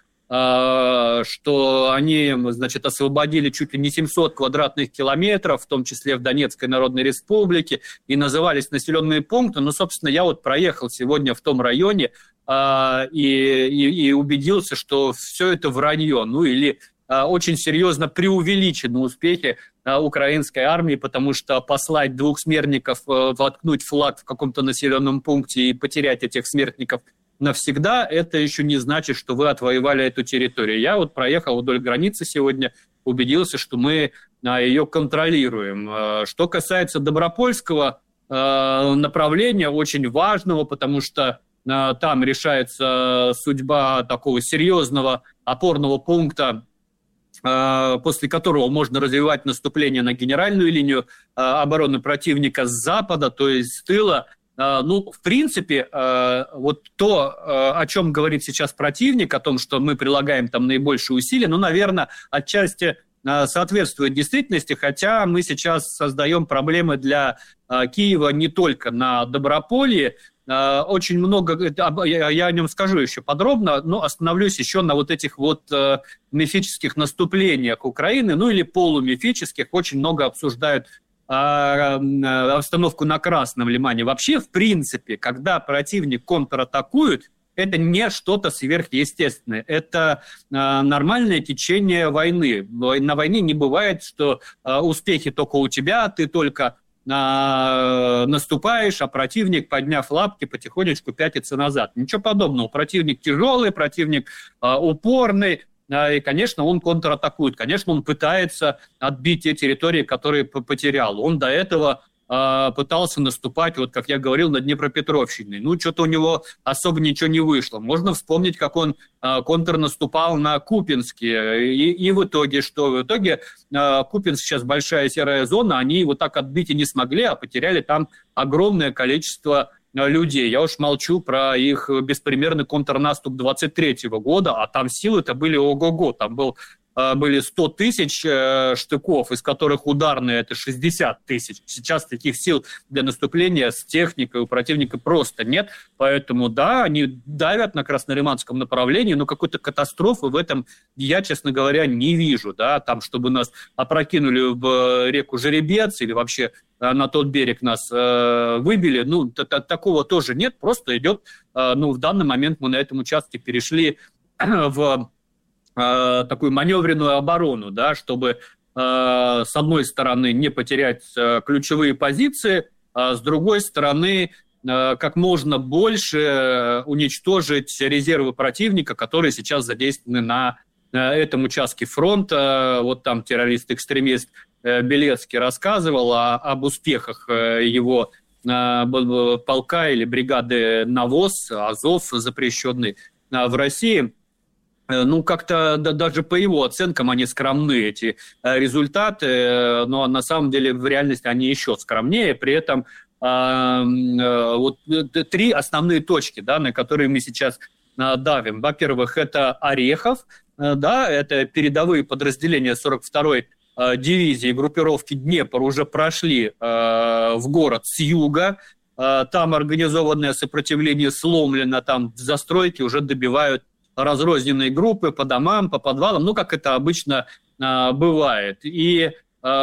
что они, значит, освободили чуть ли не семьсот квадратных километров, в том числе в Донецкой Народной Республике, и назывались населенные пункты. Ну, собственно, я вот проехал сегодня в том районе и, и, и убедился, что все это вранье, ну или очень серьезно преувеличены успехи украинской армии, потому что послать двух смертников, воткнуть флаг в каком-то населенном пункте и потерять этих смертников навсегда, это еще не значит, что вы отвоевали эту территорию. Я вот проехал вдоль границы сегодня, убедился, что мы ее контролируем. Что касается Добропольского направления, очень важного, потому что там решается судьба такого серьезного опорного пункта, после которого можно развивать наступление на генеральную линию обороны противника с запада, то есть с тыла. Ну, в принципе, вот то, о чем говорит сейчас противник, о том, что мы прилагаем там наибольшие усилия, ну, наверное, отчасти соответствует действительности, хотя мы сейчас создаем проблемы для Киева не только на Доброполье. Очень много, я о нем скажу еще подробно, но остановлюсь еще на вот этих вот мифических наступлениях Украины, ну или полумифических, очень много обсуждают обстановку на Красном Лимане. Вообще, в принципе, когда противник контратакует, это не что-то сверхъестественное. Это э, нормальное течение войны. На войне не бывает, что э, успехи только у тебя, ты только э, наступаешь, а противник, подняв лапки, потихонечку пятится назад. Ничего подобного. Противник тяжелый, противник э, упорный. И, конечно, он контратакует. Конечно, он пытается отбить те территории, которые потерял. Он до этого э, пытался наступать, вот как я говорил, на Днепропетровщине. Ну, что-то у него особо ничего не вышло. Можно вспомнить, как он э, контрнаступал на Купинске. И, и в итоге что? В итоге э, Купинск сейчас большая серая зона, они его так отбить и не смогли, а потеряли там огромное количество людей. Я уж молчу про их беспримерный контрнаступ двадцать третьего года, а там силы-то были ого-го. Там был, были сто тысяч штыков, из которых ударные это шестьдесят тысяч. Сейчас таких сил для наступления с техникой у противника просто нет. Поэтому, да, они давят на Краснолиманском направлении, но какой-то катастрофы в этом я, честно говоря, не вижу. Да? Там, чтобы нас опрокинули в реку Жеребец или вообще на тот берег нас э, выбили, ну, т- т- такого тоже нет, просто идет, э, ну, в данный момент мы на этом участке перешли в э, такую маневренную оборону, да, чтобы э, с одной стороны не потерять э, ключевые позиции, а с другой стороны э, как можно больше уничтожить резервы противника, которые сейчас задействованы на э, этом участке фронта. Вот там террорист-экстремист Белецкий рассказывал о, об успехах его э, полка или бригады «Навоз», «Азов» запрещенный э, в России. Э, ну, как-то да, даже по его оценкам они скромны, эти э, результаты, э, но на самом деле в реальности они еще скромнее. При этом вот три основные точки, да, на которые мы сейчас давим. Во-первых, это Орехов, да, это передовые подразделения сорок второй дивизии группировки Днепр уже прошли в город с юга. Там организованное сопротивление сломлено, там в застройке уже добивают разрозненные группы по домам, по подвалам, ну, как это обычно бывает. И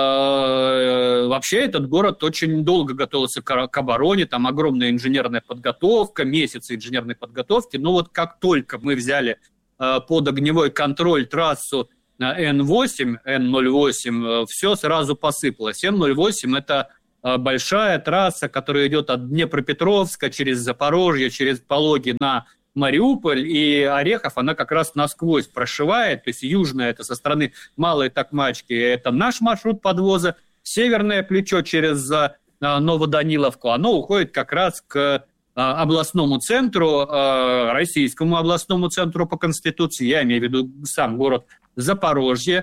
вообще этот город очень долго готовился к обороне, там огромная инженерная подготовка, месяцы инженерной подготовки. Но вот как только мы взяли под огневой контроль трассу эн восемь, эн ноль восемь, все сразу посыпалось. эн ноль восемь – это большая трасса, которая идет от Днепропетровска через Запорожье, через Пологи на Мариуполь, и Орехов она как раз насквозь прошивает, то есть южная, это со стороны Малой Токмачки, это наш маршрут подвоза, северное плечо через Новоданиловку, оно уходит как раз к областному центру, российскому областному центру по Конституции, я имею в виду сам город Запорожье,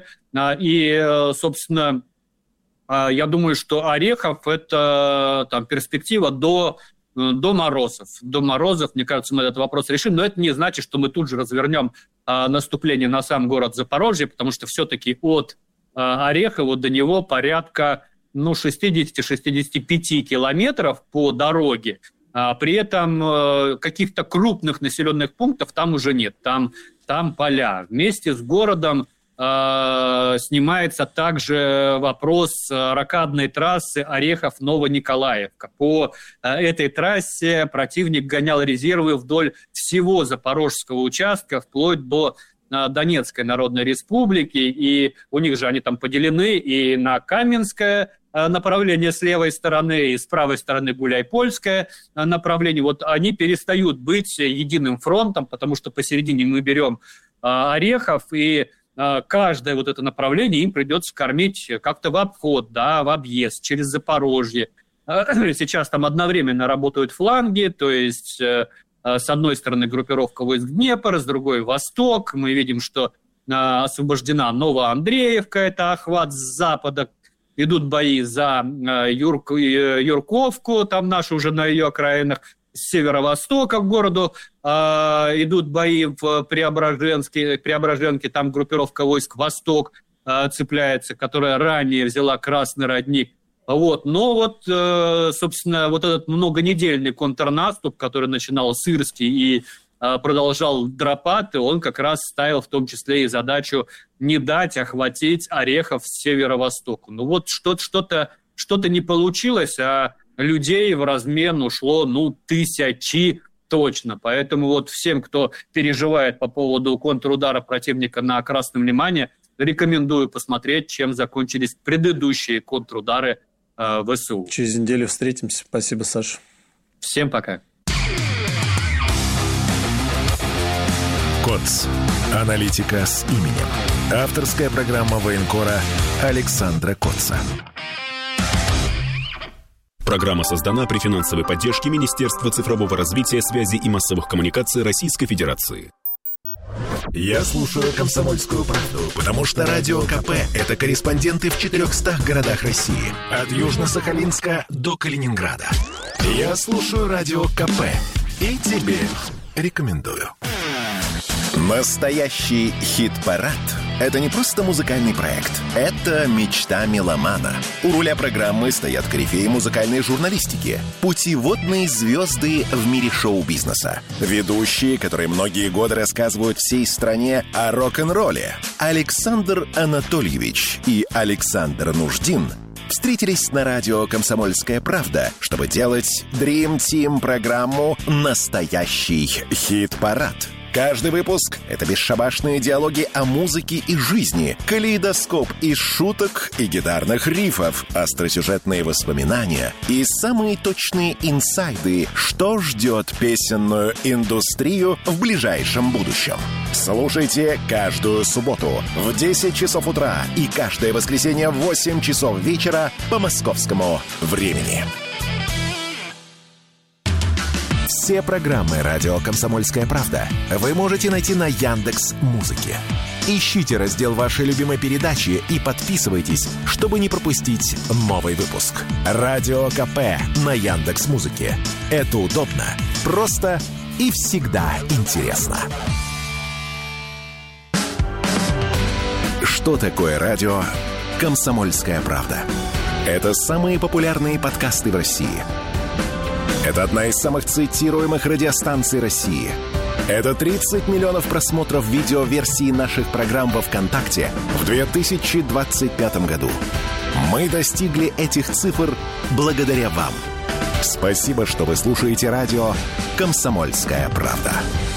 и, собственно, я думаю, что Орехов – это там, перспектива до До морозов. До морозов, мне кажется, мы этот вопрос решим. Но это не значит, что мы тут же развернем а, наступление на сам город Запорожье, потому что все-таки от а, Орехова до него порядка ну, шестьдесят-шестьдесят пять километров по дороге. А, при этом а, каких-то крупных населенных пунктов там уже нет. Там, там поля. Вместе с городом снимается также вопрос рокадной трассы Орехов-Новониколаевка. По этой трассе противник гонял резервы вдоль всего запорожского участка, вплоть до Донецкой Народной Республики, и у них же они там поделены и на Каменское направление с левой стороны, и с правой стороны Гуляйпольское направление. Вот они перестают быть единым фронтом, потому что посередине мы берем Орехов, и каждое вот это направление им придется кормить как-то в обход, да, в объезд, через Запорожье. Сейчас там одновременно работают фланги, то есть с одной стороны группировка войск Днепр, с другой Восток. Мы видим, что освобождена Новоандреевка, это охват с запада. Идут бои за Юрк... Юрковку, там наши уже на ее окраинах. С северо-востока к городу э, идут бои в Преображенске, Преображенке, там группировка войск «Восток» э, цепляется, которая ранее взяла Красный Родник. Вот. Но вот, э, собственно, вот этот многонедельный контрнаступ, который начинал Сырский и э, продолжал Дропаты, он как раз ставил в том числе и задачу не дать охватить Орехов с северо-востоку. Ну вот что-то, что-то, что-то не получилось, а людей в размен ушло, ну, тысячи точно. Поэтому вот всем, кто переживает по поводу контрудара противника на Красном Лимане, рекомендую посмотреть, чем закончились предыдущие контрудары э, ВСУ. Через неделю встретимся. Спасибо, Саша. Всем пока. КОЦ. Аналитика с именем. Авторская программа военкора Александра Котца. Программа создана при финансовой поддержке Министерства цифрового развития, связи и массовых коммуникаций Российской Федерации. Я слушаю «Комсомольскую правду», потому что Радио КП – это корреспонденты в четырехстах городах России. От Южно-Сахалинска до Калининграда. Я слушаю Радио КП и тебе рекомендую. Настоящий хит-парад – это не просто музыкальный проект. Это мечта меломана. У руля программы стоят корифеи музыкальной журналистики, путеводные звезды в мире шоу-бизнеса, ведущие, которые многие годы рассказывают всей стране о рок-н-ролле. Александр Анатольевич и Александр Нуждин встретились на радио «Комсомольская правда», чтобы делать Dream Team программу «Настоящий хит-парад». Каждый выпуск — это бесшабашные диалоги о музыке и жизни, калейдоскоп из шуток и гитарных рифов, остросюжетные воспоминания и самые точные инсайды, что ждет песенную индустрию в ближайшем будущем. Слушайте каждую субботу в десять часов утра и каждое воскресенье в восемь часов вечера по московскому времени. Все программы «Радио Комсомольская правда» вы можете найти на Яндекс.Музыке. Ищите раздел вашей любимой передачи и подписывайтесь, чтобы не пропустить новый выпуск. Радио КП на Яндекс.Музыке. Это удобно, просто и всегда интересно. Что такое радио «Комсомольская правда»? Это самые популярные подкасты в России. Это одна из самых цитируемых радиостанций России. Это тридцать миллионов просмотров видеоверсии наших программ во ВКонтакте в две тысячи двадцать пятом году. Мы достигли этих цифр благодаря вам. Спасибо, что вы слушаете радио «Комсомольская правда».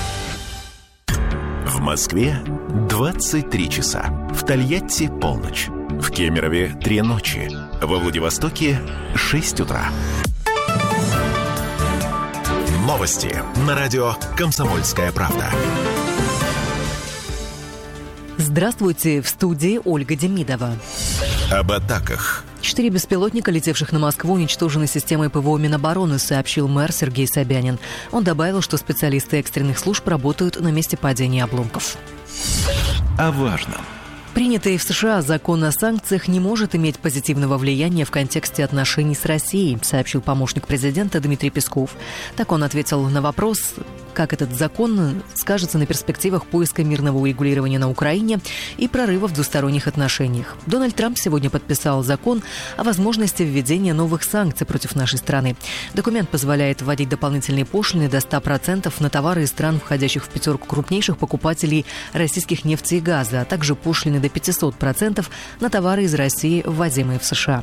В Москве двадцать три часа. В Тольятти полночь. В Кемерове три ночи. Во Владивостоке шесть утра. Новости на радио «Комсомольская правда». Здравствуйте, в студии Ольга Демидова. Об атаках. Четыре беспилотника, летевших на Москву, уничтожены системой ПВО Минобороны, сообщил мэр Сергей Собянин. Он добавил, что специалисты экстренных служб работают на месте падения обломков. О важном. Принятый в США закон о санкциях не может иметь позитивного влияния в контексте отношений с Россией, сообщил помощник президента Дмитрий Песков. Так он ответил на вопрос, как этот закон скажется на перспективах поиска мирного урегулирования на Украине и прорыва в двусторонних отношениях. Дональд Трамп сегодня подписал закон о возможности введения новых санкций против нашей страны. Документ позволяет вводить дополнительные пошлины до ста процентов на товары из стран, входящих в пятерку крупнейших покупателей российских нефти и газа, а также пошлины до пятьсот процентов на товары из России, ввозимые в США.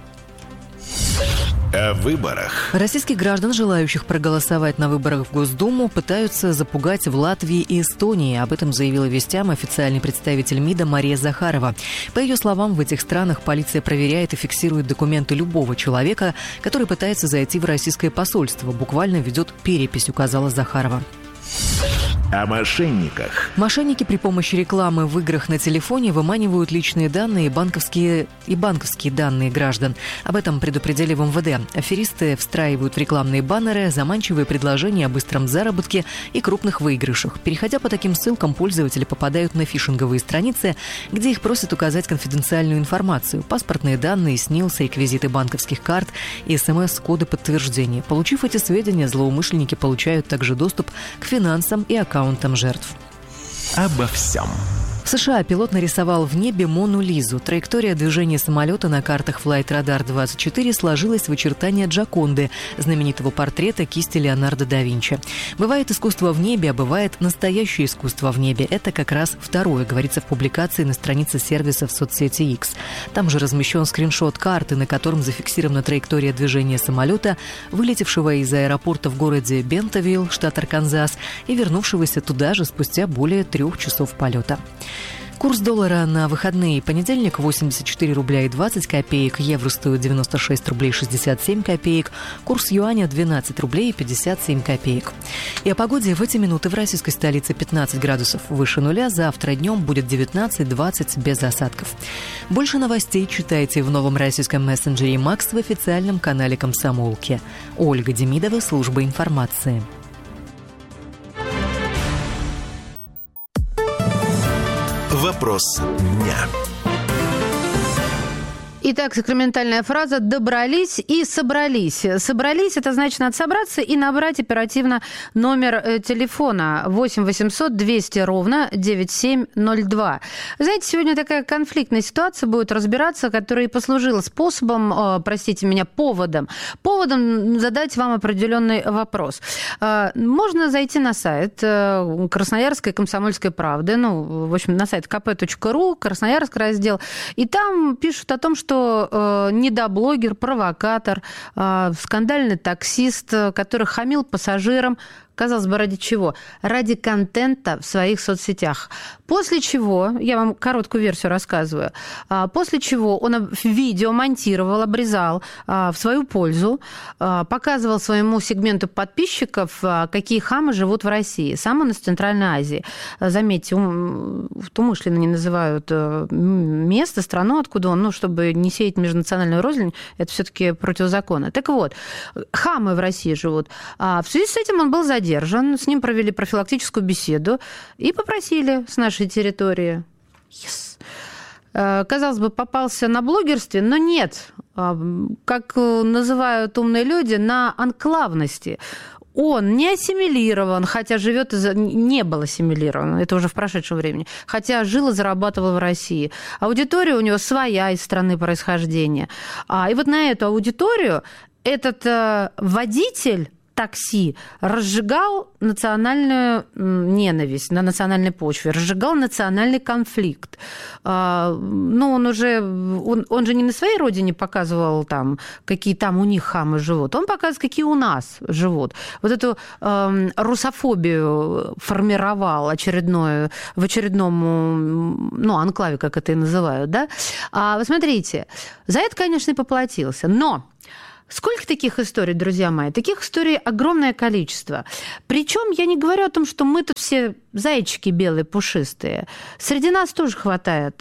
О выборах. Российских граждан, желающих проголосовать на выборах в Госдуму, пытаются запугать в Латвии и Эстонии. Об этом заявила вестям официальный представитель МИДа Мария Захарова. По ее словам, в этих странах полиция проверяет и фиксирует документы любого человека, который пытается зайти в российское посольство. Буквально ведет перепись, указала Захарова. О мошенниках. Мошенники при помощи рекламы в играх на телефоне выманивают личные данные и банковские, и банковские данные граждан. Об этом предупредили в эм вэ дэ. Аферисты встраивают в рекламные баннеры заманчивые предложения о быстром заработке и крупных выигрышах. Переходя по таким ссылкам, пользователи попадают на фишинговые страницы, где их просят указать конфиденциальную информацию: паспортные данные, СНИЛС, реквизиты банковских карт и СМС-коды подтверждения. Получив эти сведения, злоумышленники получают также доступ к финансам и аккаунтам жертв. Обо всем. В США пилот нарисовал в небе Мону Лизу. Траектория движения самолета на картах Flight Radar двадцать четыре сложилась в очертания Джоконды, знаменитого портрета кисти Леонардо да Винчи. Бывает искусство в небе, а бывает настоящее искусство в небе. Это как раз второе, говорится в публикации на странице сервиса в соцсети X. Там же размещен скриншот карты, на котором зафиксирована траектория движения самолета, вылетевшего из аэропорта в городе Бентавилл, штат Арканзас, и вернувшегося туда же спустя более трех часов полета. Курс доллара на выходные: понедельник восемьдесят четыре рубля и двадцать копеек, евро стоит девяносто шесть рублей шестьдесят семь копеек, курс юаня двенадцать рублей и пятьдесят семь копеек. И о погоде в эти минуты в российской столице пятнадцать градусов выше нуля, завтра днем будет девятнадцать-двадцать без осадков. Больше новостей читайте в новом российском мессенджере Макс в официальном канале Комсомолки. Ольга Демидова, служба информации. Вопрос дня. Итак, сакраментальная фраза «добрались и собрались». Собрались – это значит, надо собраться и набрать оперативно номер телефона восемь восемьсот двести ровно девяносто семь ноль два. Знаете, сегодня такая конфликтная ситуация будет разбираться, которая и послужила способом, простите меня, поводом, поводом задать вам определенный вопрос. Можно зайти на сайт Красноярской комсомольской правды, ну, в общем, на сайт ка пэ точка ру, Красноярск раздел, и там пишут о том, что э, недоблогер, провокатор, э, скандальный таксист, который хамил пассажирам, казалось бы, ради чего? Ради контента в своих соцсетях. После чего, я вам короткую версию рассказываю, после чего он видео монтировал, обрезал в свою пользу, показывал своему сегменту подписчиков, какие хамы живут в России. Сам он из Центральной Азии. Заметьте, умышленно не называют место, страну, откуда он, ну, чтобы не сеять межнациональную рознь, это все-таки против закона. Так вот, хамы в России живут. В связи с этим он был задержан. С ним провели профилактическую беседу и попросили с нашей территории Yes. Казалось бы, попался на блогерстве, но нет. Как называют умные люди, на анклавности. Он не ассимилирован, хотя живет и не был ассимилирован, это уже в прошедшем времени, хотя жил и зарабатывал в России. Аудитория у него своя из страны происхождения. А, и вот на эту аудиторию этот э, водитель такси разжигал национальную ненависть на национальной почве, разжигал национальный конфликт. Ну, он уже, он, он же не на своей родине показывал, там, какие там у них хамы живут, он показывает, какие у нас живут. Вот эту э, русофобию формировал очередную, в очередном, ну, анклаве, как это и называют, да? А вы смотрите, за это, конечно, и поплатился, но сколько таких историй, друзья мои? Таких историй огромное количество. Причем я не говорю о том, что мы тут все зайчики белые, пушистые. Среди нас тоже хватает,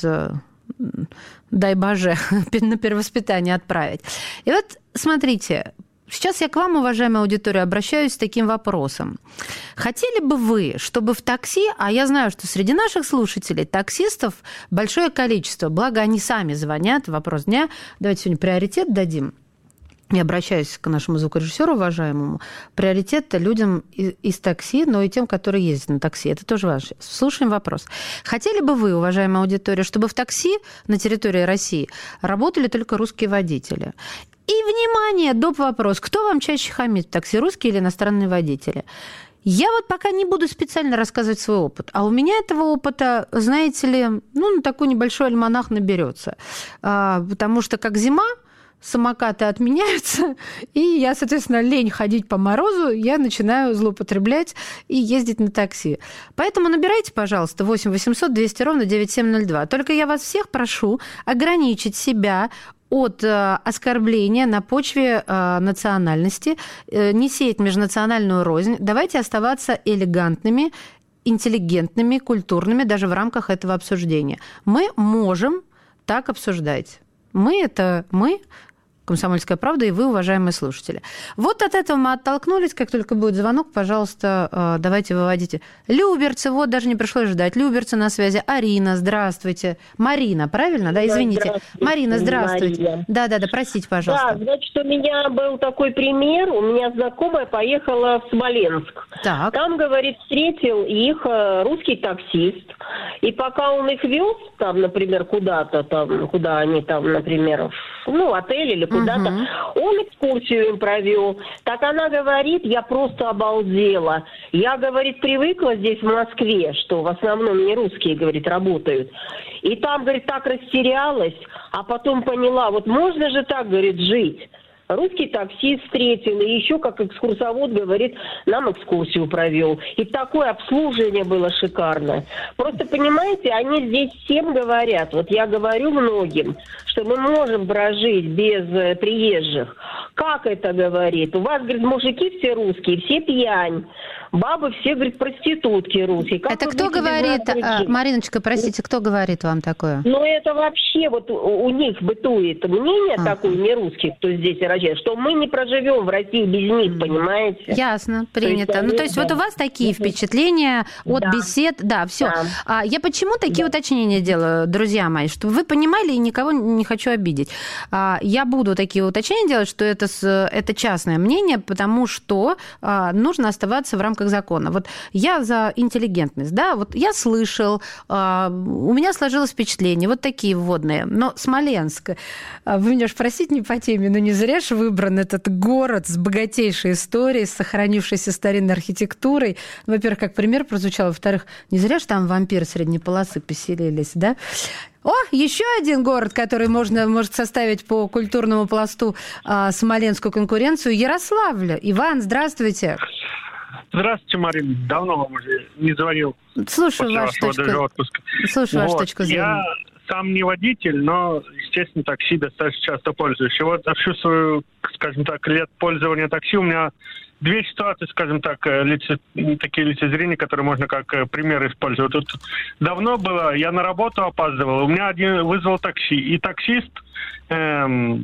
дай боже, на перевоспитание отправить. И вот смотрите, сейчас я к вам, уважаемая аудитория, обращаюсь с таким вопросом. Хотели бы вы, чтобы в такси, а я знаю, что среди наших слушателей таксистов большое количество, благо они сами звонят, вопрос дня, давайте сегодня приоритет дадим. Я обращаюсь к нашему звукорежиссеру уважаемому. Приоритет людям из такси, но и тем, которые ездят на такси. Это тоже важно. Слушаем вопрос. Хотели бы вы, уважаемая аудитория, чтобы в такси на территории России работали только русские водители? И, внимание, доп. Вопрос. Кто вам чаще хамит в такси, русские или иностранные водители? Я вот пока не буду специально рассказывать свой опыт. А у меня этого опыта, знаете ли, ну, на такой небольшой альманах наберется. Потому что как зима, самокаты отменяются, и я, соответственно, лень ходить по морозу, я начинаю злоупотреблять и ездить на такси. Поэтому набирайте, пожалуйста, восемь восемьсот двести ровно девяносто семь ноль два. Только я вас всех прошу ограничить себя от э, оскорбления на почве э, национальности, э, не сеять межнациональную рознь. Давайте оставаться элегантными, интеллигентными, культурными даже в рамках этого обсуждения. Мы можем так обсуждать. Мы – это мы, «Комсомольская правда», и вы, уважаемые слушатели. Вот от этого мы оттолкнулись. Как только будет звонок, пожалуйста, давайте выводите. Люберцы, вот даже не пришлось ждать. Люберцы на связи. Арина, здравствуйте. Марина, правильно? Да, извините. Здравствуйте. Марина, здравствуйте. Да-да-да, простите, пожалуйста. Да, значит, у меня был такой пример. У меня знакомая поехала в Смоленск. Так. Там, говорит, встретил их русский таксист. И пока он их вез, там, например, куда-то, там, куда они там, например, ну, отель или куда-то, угу. Он экскурсию им провел. Так она говорит, я просто обалдела. Я, говорит, привыкла здесь, в Москве, что в основном не русские, говорит, работают. И там, говорит, так растерялась, а потом поняла, вот можно же так, говорит, жить. Русский таксист встретил, и еще как экскурсовод, говорит, нам экскурсию провел. И такое обслуживание было шикарное. Просто, понимаете, они здесь всем говорят, вот я говорю многим, что мы можем прожить без э, приезжих. Как это говорит? У вас, говорит, мужики все русские, все пьянь. Бабы все, говорит, проститутки русские. Как это кто говорит, а, Мариночка, простите, кто говорит вам такое? Ну, это вообще вот у, у них бытует мнение а. такое, не русских, кто здесь рожает, что мы не проживем в России без них, понимаете? Ясно, принято. То есть, ну, то есть да. Вот у вас такие впечатления от да. бесед, да, все. Да. А я почему такие да. уточнения делаю, друзья мои, чтобы вы понимали, и никого не хочу обидеть. А, я буду такие уточнения делать, что это, это частное мнение, потому что а, нужно оставаться в рамках закона. Вот я за интеллигентность, да, вот я слышал, э, у меня сложилось впечатление, вот такие вводные, но Смоленск, вы меня уж простите не по теме, но не зря же выбран этот город с богатейшей историей, с сохранившейся старинной архитектурой. Во-первых, как пример прозвучал, во-вторых, не зря же там вампиры средней полосы поселились, да? О, еще один город, который можно, может составить по культурному пласту э, смоленскую конкуренцию, Ярославль. Иван, здравствуйте. Здравствуйте, Марина. Давно вам уже не звонил. Слушаю вашу точку, Слушаю вот. вашу точку зрения. Я сам не водитель, но, естественно, такси достаточно часто пользуюсь. И вот за всю свою, скажем так, лет пользования такси у меня две ситуации, скажем так, лице, такие лицезрения, которые можно как пример использовать. Тут давно было, я на работу опаздывал, у меня один вызвал такси, и таксист... Эм,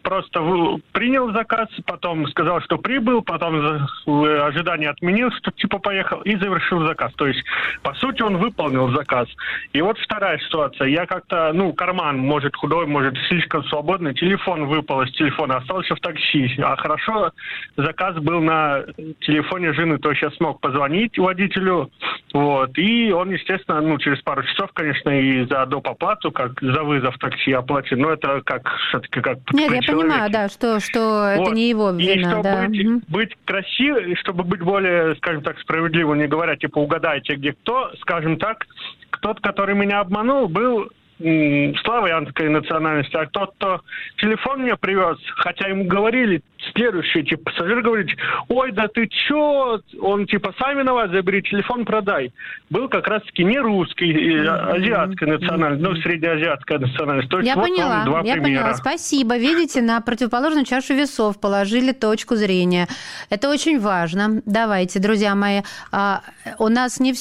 просто принял заказ, потом сказал, что прибыл, потом в ожидании отменил, что типа поехал, и завершил заказ. То есть, по сути, он выполнил заказ. И вот вторая ситуация. Я как-то, ну, карман, может, худой, может, слишком свободный, телефон выпал из телефона, остался в такси. А хорошо, заказ был на телефоне жены, то есть я смог позвонить водителю, вот, и он, естественно, ну, через пару часов, конечно, и за доп. Оплату, как за вызов такси оплатил, но это как, все-таки как Нет, я человеке. понимаю, да, что, что вот. Это не его вина, и чтобы да. быть, угу. быть красивым, и чтобы быть более, скажем так, справедливым, не говоря, типа, угадайте, где кто, скажем так, тот, который меня обманул, был славянской национальности, а тот, кто телефон мне привез, хотя ему говорили, следующий, типа, пассажир говорит, ой, да ты чё, он, типа, сам виноват, забери телефон, продай. Был как раз-таки не русский, mm-hmm. азиатской национальности, mm-hmm. ну, среднеазиатская национальность. То есть я вот поняла, вам два я примера. поняла, спасибо. Видите, на противоположную чашу весов положили точку зрения. Это очень важно. Давайте, друзья мои, у нас не